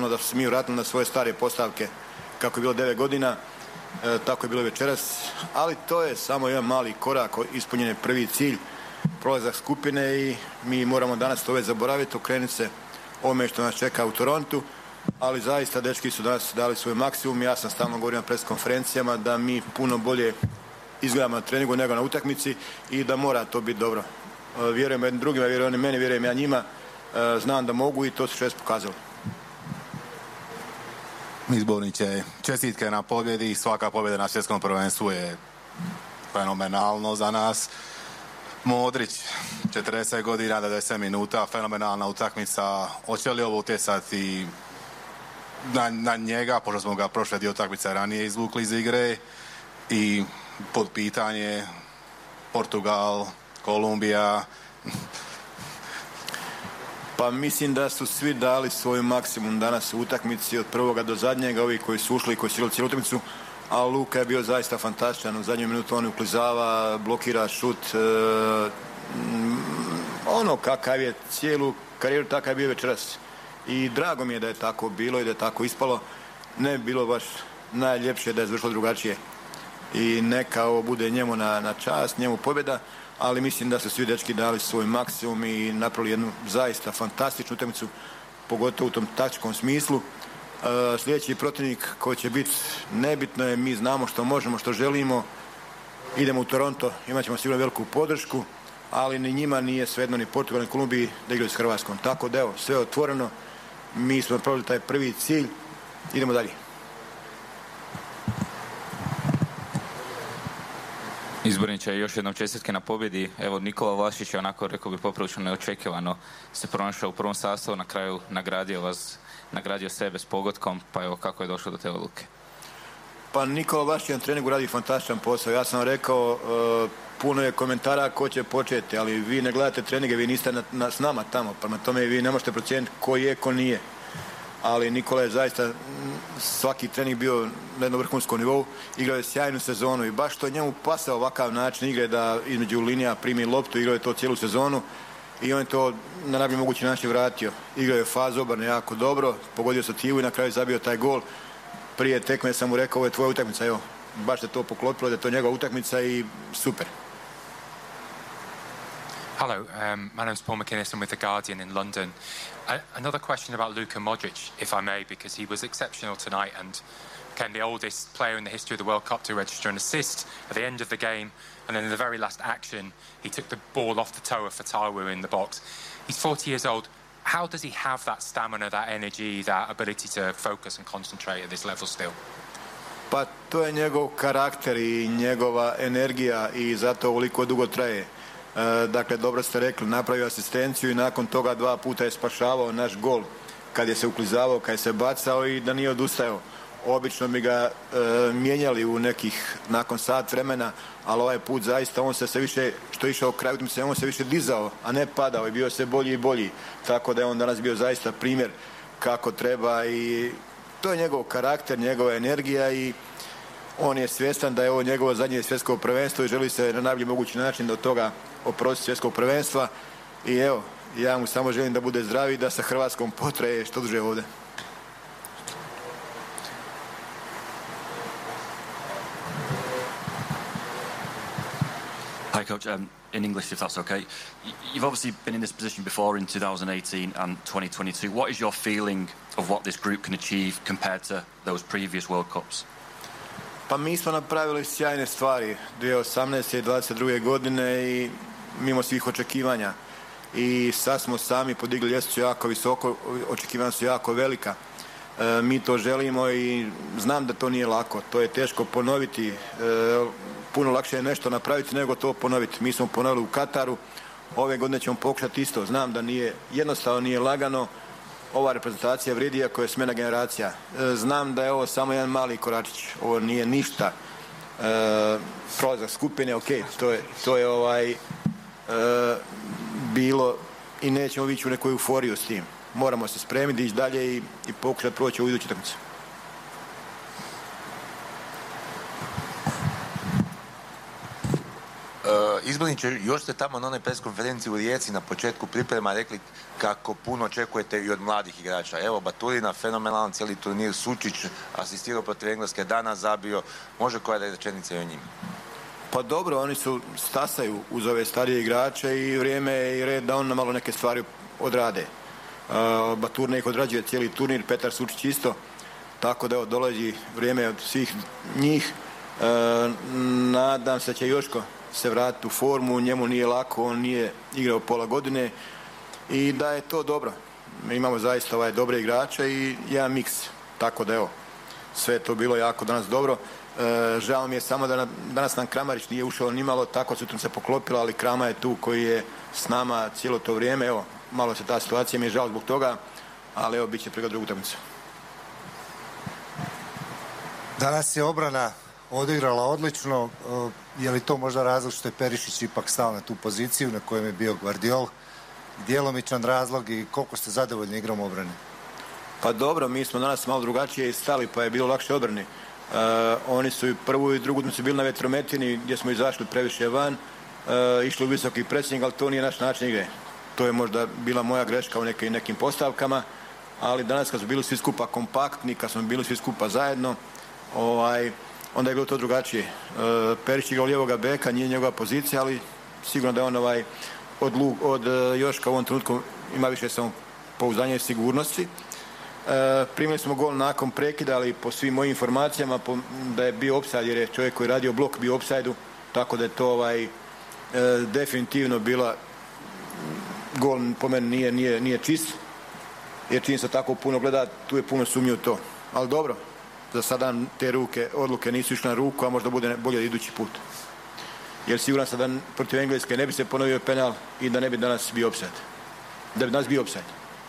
ono da se mi vratili na svoje stare postavke kako je bilo 9 godina, tako je bilo večeras, ali to je samo jedan mali korak, ispunjen je prvi cilj, prolazak skupine i mi moramo danas to već zaboraviti, okrenuti se ovome što nas čeka u Torontu, ali zaista dečki su danas dali svoj maksimum. Ja sam stalno govorio na pres konferencijama da mi puno bolje izgledamo na treningu nego na utakmici i da mora to biti dobro. Vjerujem jednim drugima, vjerujem oni meni, vjerujem ja njima, znam da mogu i to su čest pokazali. Izborniče, čestitke na pobjedi, svaka pobjeda na svjetskom prvenstvu je fenomenalno za nas. Modrić, 40 godina, 90 minuta, fenomenalna utakmica. Hoće li ovo utjecati na njega, pošto smo ga prošle dio utakmice ranije izvukli iz igre, i pod pitanje Portugal, Kolumbija? Pa mislim da su svi dali svoj maksimum danas u utakmici od prvoga do zadnjega, ovi koji su ušli i koji su igrali cijelu utakmicu, a Luka je bio zaista fantastičan. U zadnju minutu on uklizava, blokira šut, ono kakav je cijelu karijeru, takav je bio večeras. I drago mi je da je tako bilo i da je tako ispalo. Ne bi bilo baš najljepše da je završilo drugačije. I neka ovo bude njemu na čast, njemu pobjeda, ali mislim da su svi dečki dali svoj maksimum i napravili jednu zaista fantastičnu utakmicu, pogotovo u tom taktičkom smislu. Sljedeći protivnik koji će biti, nebitno je, mi znamo što možemo, što želimo. Idemo u Toronto, imat ćemo sigurno veliku podršku, ali ni njima nije svejedno, ni Portugal, ni Kolumbiji da igraju s Hrvatskom. Tako da evo, sve je otvoreno, mi smo napravili taj prvi cilj, idemo dalje. Izborniče, još jednom čestitke na pobjedi. Evo, Nikola Vlašić je onako, rekao bi, poprilično neočekivano se pronašao u prvom sastavu, na kraju nagradio sebe s pogodkom, pa evo, kako je došlo do te odluke? Pa Nikola Vlašić na treningu radi fantastičan posao. Ja sam rekao, puno je komentara ko će početi, ali vi ne gledate treninge, vi niste s nama tamo, prema tome vi ne možete procijeniti ko je, ko nije. Ali Nikola je zaista svaki trening bio na jednom vrhunskom nivou, igrao je sjajnu sezonu i baš to njemu pasao ovakav način igre da između linija primi loptu, igrao je to cijelu sezonu i on je to na najbolji mogući način vratio. Igrao je fazu obrane jako dobro, pogodio stativu i na kraju zabio taj gol. Prije tekme sam mu rekao, ovo je tvoja utakmica, evo, baš se to poklopilo da je to njegova utakmica i super. Hello, my name's Paul McInnes. I'm with The Guardian in London. Another question about Luka Modric, if I may, because he was exceptional tonight and became the oldest player in the history of the World Cup to register an assist at the end of the game. And then in the very last action, he took the ball off the toe of Fatawu in the box. He's 40 years old. How does he have that stamina, that energy, that ability to focus and concentrate at this level still? Pa to je njegov karakter i njegova energija i zato ovoliko dugo traje. Dakle, dobro ste rekli, napravio asistenciju i nakon toga 2 puta je spašavao naš gol kad je se uklizavao, kad je se bacao i da nije odustajao. Obično bi ga mijenjali u nekih nakon sat vremena, ali ovaj put zaista on se više, što je išao kraj utakmice, on se više dizao, a ne padao i bio se bolji i bolji. Tako da je on danas bio zaista primjer kako treba i to je njegov karakter, njegova energija i on je svjestan da je ovo njegovo zadnje svjetsko prvenstvo i želi se na najbolji mogući način do toga oprostiti svjetskog prvenstva i evo, ja mu samo želim da bude zdrav i da sa Hrvatskom potraje što duže ovdje. Hi, Coach. In English, if that's okay. You've obviously been in this position before in 2018 and 2022. What is your feeling of what this group can achieve compared to those previous World Cups? Pa mi smo napravili sjajne stvari 2018. i 2022. godine i mimo svih očekivanja. I sad smo sami podigli ljestvicu jako visoko, očekivanja su jako velika. Mi to želimo i znam da to nije lako, to je teško ponoviti, puno lakše je nešto napraviti nego to ponoviti. Mi smo ponovili u Kataru, ove godine ćemo pokušati isto, znam da nije jednostavno, nije lagano, ova reprezentacija vrijedi iako je smjena generacija. Znam da je ovo samo jedan mali koračić, ovo nije ništa, prolazak skupine, ok, to je bilo i nećemo ići u neku euforiju s tim. Moramo se spremiti, ići dalje i pokušati proći u iduću utakmicu. Izborniče, još ste tamo na onoj pres konferenciji u Rijeci na početku priprema rekli kako puno očekujete i od mladih igrača. Evo, Baturina, fenomenalan cijeli turnir, Sučić asistirao protiv Engleske, Dana zabio. Može koja rečenica i o njima? Pa dobro, oni su stasaju uz ove starije igrače i vrijeme je i red da on malo neke stvari odrade. Baturina ih odrađuje cijeli turnir, Petar Sučić isto. Tako da evo, dolazi vrijeme od svih njih. Nadam se da će Joško se vratiti u formu, njemu nije lako, on nije igrao pola godine i da je to dobro. Mi imamo zaista dobre igrače i jedan miks, tako da evo, sve je to bilo jako danas dobro. Žao mi je samo da danas nam Kramarić nije ušao nimalo, tako su se poklopilo, ali Krama je tu koji je s nama cijelo to vrijeme, evo, malo se ta situacija, mi je žao zbog toga, ali evo, bit će prigoda drugu utakmicu. Danas je obrana odigrala odlično. Je li to možda razlog što je Perišić ipak stao na tu poziciju na kojem je bio Gvardiol? Djelomičan razlog i koliko ste zadovoljni igrom obrane? Pa dobro, mi smo danas malo drugačije stali pa je bilo lakše odbrani. Oni su i prvu i drugu su bili na vetrometini gdje smo izašli previše van, išli u visoki pressing, ali to nije naš način igre. To je možda bila moja greška u nekim postavkama, ali danas kad smo bili svi skupa kompaktni, kad smo bili svi skupa zajedno, onda je bilo to drugačije. Perišić igrao lijevoga beka, nije njegova pozicija, ali sigurno da je on od Joška u ovom trenutku ima više samopouzdanja i sigurnosti. Primili smo gol nakon prekida, ali po svim mojim informacijama da je bio offside jer je čovjek koji je radio blok bio u offside-u, tako da je to definitivno bila gol po meni nije čist, jer čim se tako puno gleda, tu je puno sumnje u to. Ali dobro, za sada te odluke nisu išle na ruku, a možda bude bolje idući put. Jer siguran sam da protiv Engleske ne bi se ponovio penal i da ne bi danas bio offside. Da bi danas bio offside.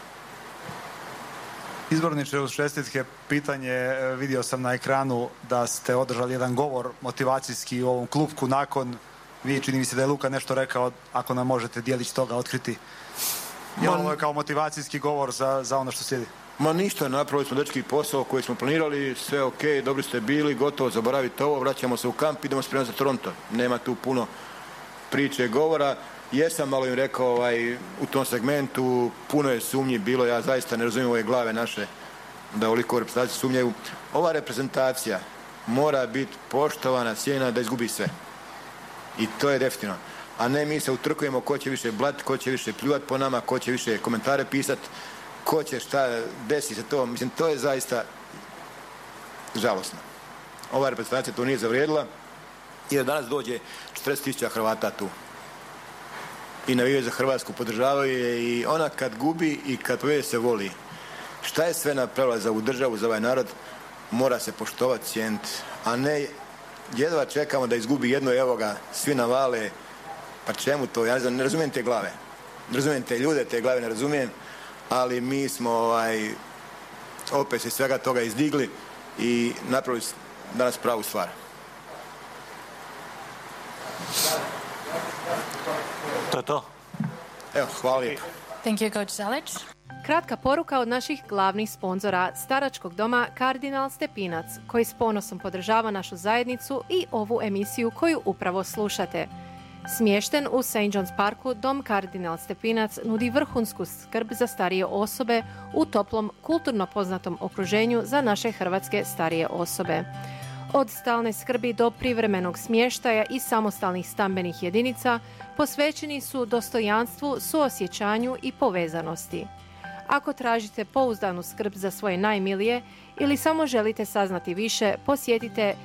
Izborniče, uz čestitke, pitanje, vidio sam na ekranu da ste održali jedan govor motivacijski u ovom klupku nakon, čini mi se da je Luka nešto rekao, ako nam možete dijelić toga otkriti. Je ovo je kao motivacijski govor za ono što slijedi? Ma ništa, napravili smo dečki posao koji smo planirali, sve ok, dobri ste bili, gotovo, zaboravite ovo, vraćamo se u kamp, idemo spremati za Toronto. Nema tu puno priče, govora. Jesam malo im rekao u tom segmentu, puno je sumnji bilo, ja zaista ne razumijem ove glave naše da ovoliko reprezentaciju sumnjaju. Ova reprezentacija mora biti poštovana, cijenjena da izgubi sve. I to je definitivno. A ne mi se utrkujemo ko će više blat, ko će više pljuvat po nama, ko će više komentare pisat, ko će šta, desi se to. Mislim, to je zaista žalosno. Ova reprezentacija to nije zavrijedila jer danas dođe 40.000 Hrvata tu. I navijaju za Hrvatsku, podržavaju je i ona kad gubi i kad pobjedi se voli. Šta je sve napravila za ovu državu, za ovaj narod, mora se poštovati, cijeniti. A ne, jedva čekamo da izgubi jedno, evo ga, svi navale. Pa čemu to? Ja ne razumijem te glave. Ne razumijem te ljude, te glave ne razumijem. Ali mi smo opet se svega toga izdigli i napravili danas pravu stvar. To je to. Evo, hvala lijepo. Thank you, Coach Zalic. Kratka poruka od naših glavnih sponzora staračkog doma Kardinal Stepinac, koji s ponosom podržava našu zajednicu i ovu emisiju koju upravo slušate. Smješten u St. John's Parku, dom Kardinal Stepinac nudi vrhunsku skrb za starije osobe u toplom, kulturno poznatom okruženju za naše hrvatske starije osobe. Od stalne skrbi do privremenog smještaja i samostalnih stambenih jedinica posvećeni su dostojanstvu, suosjećanju i povezanosti. Ako tražite pouzdanu skrb za svoje najmilije ili samo želite saznati više, posjetite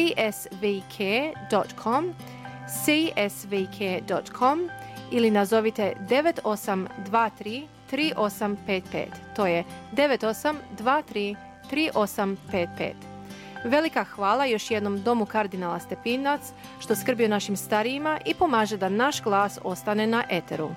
csvk.com ili nazovite 9823 3855. To je 9823 3855. Velika hvala još jednom domu Kardinala Stepinac što skrbi o našim starijima i pomaže da naš glas ostane na eteru.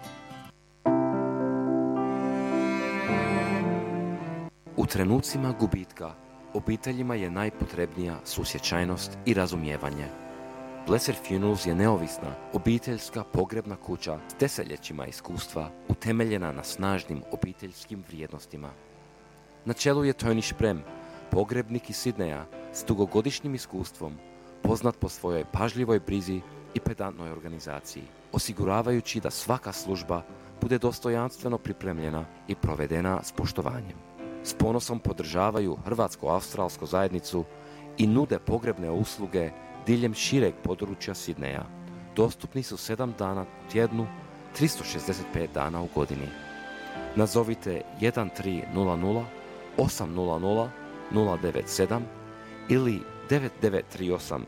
U trenucima gubitka obiteljima je najpotrebnija susjećajnost i razumijevanje. Blessed Funerals je neovisna, obiteljska pogrebna kuća s desetljećima iskustva utemeljena na snažnim obiteljskim vrijednostima. Na čelu je Tony Šprem, pogrebnik iz Sidneja s dugogodišnjim iskustvom, poznat po svojoj pažljivoj brizi i pedantnoj organizaciji, osiguravajući da svaka služba bude dostojanstveno pripremljena i provedena s poštovanjem. S ponosom podržavaju hrvatsko-australsku zajednicu i nude pogrebne usluge diljem šireg područja Sidneja. Dostupni su 7 dana u tjednu, 365 dana u godini. Nazovite 1300 800 097 ili 9938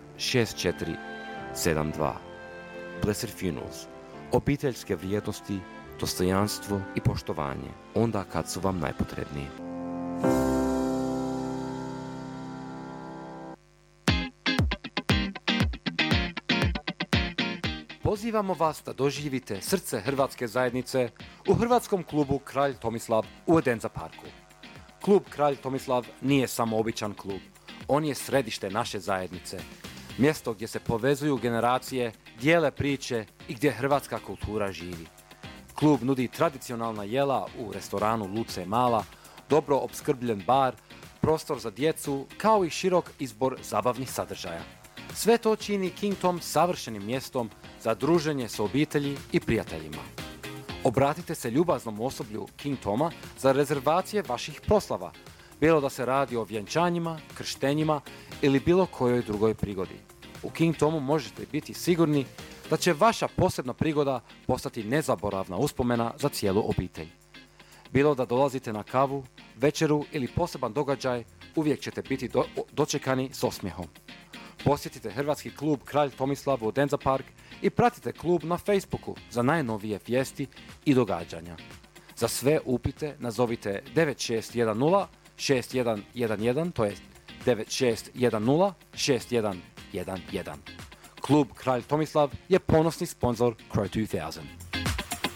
6472. Blessed Funerals. Obiteljske vrijednosti, dostojanstvo i poštovanje onda kad su vam najpotrebniji. Pozivamo vas da doživite srce hrvatske zajednice u hrvatskom klubu Kralj Tomislav u Odenza parku. Klub Kralj Tomislav nije samo običan klub. On je središte naše zajednice. Mjesto gdje se povezuju generacije, dijele priče i gdje hrvatska kultura živi. Klub nudi tradicionalna jela u restoranu Luce Mala, dobro opskrbljen bar, prostor za djecu, kao i širok izbor zabavnih sadržaja. Sve to čini King Tom savršenim mjestom za druženje s obitelji i prijateljima. Obratite se ljubaznom osoblju King Toma za rezervacije vaših proslava, bilo da se radi o vjenčanjima, krštenjima ili bilo kojoj drugoj prigodi. U King Tomu možete biti sigurni da će vaša posebna prigoda postati nezaboravna uspomena za cijelu obitelj. Bilo da dolazite na kavu, večeru ili poseban događaj, uvijek ćete biti dočekani s osmijehom. Posjetite hrvatski klub Kralj Tomislav u Odenza park i pratite klub na Facebooku za najnovije vijesti i događanja. Za sve upite nazovite 9610 6111, to je 9610 6111. Klub Kralj Tomislav je ponosni sponzor Crow 2000.